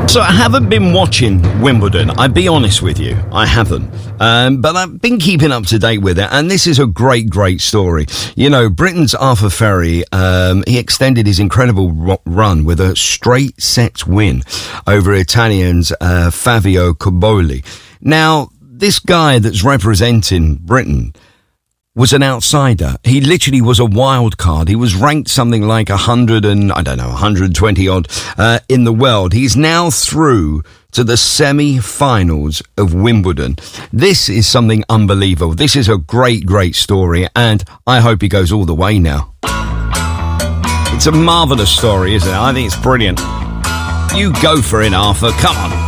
So I haven't been watching Wimbledon, I'll be honest with you, I haven't. But I've been keeping up to date with it, and this is a great story. You know, Britain's Arthur Ferry, he extended his incredible run with a straight sets win over Italians Fabio Cobolli. Now, this guy that's representing Britain was an outsider. He literally was a wild card. He was ranked something like 120 odd in the world. He's now through to the semi-finals of Wimbledon. This is something unbelievable. This is a great story, and I hope he goes all the way now. It's a marvellous story, isn't it? I think it's brilliant. You go for it, Arthur. Come on.